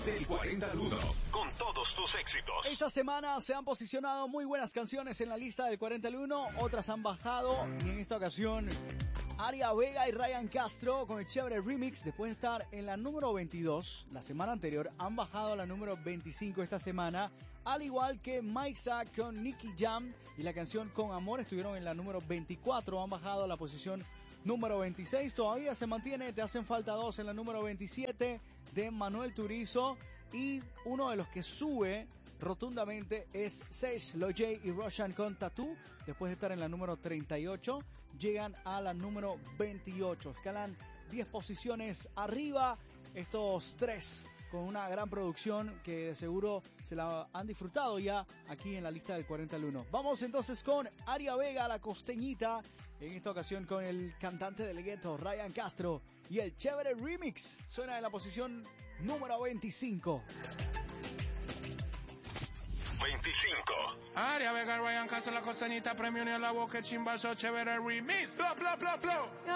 del 40 al 1. Con todos tus éxitos. Esta semana se han posicionado muy buenas canciones en la lista del 40 al 1. Otras han bajado. Y en esta ocasión, Aria Vega y Ryan Castro con el chévere remix. Después de estar en la número 22 la semana anterior, han bajado a la número 25 esta semana. Al igual que Maisa con Nicky Jam y la canción Con Amor estuvieron en la número 24. Han bajado a la posición número 26. Todavía se mantiene. Te hacen falta dos en la número 27 de Manuel Turizo. Y uno de los que sube rotundamente es Sage, Lojay y Roshan con Tattoo. Después de estar en la número 38, llegan a la número 28. Escalan 10 posiciones arriba. Estos tres con una gran producción que de seguro se la han disfrutado ya aquí en la lista del 40 al 1. Vamos entonces con Aria Vega, la costeñita. En esta ocasión con el cantante del gueto, Ryan Castro. Y el chévere remix suena en la posición número 25. 25. Aria Vega, Ryan Castro, la costeñita, premio ni a la boca, chimbazo, chévere remix. Bla, bla, bla, bla.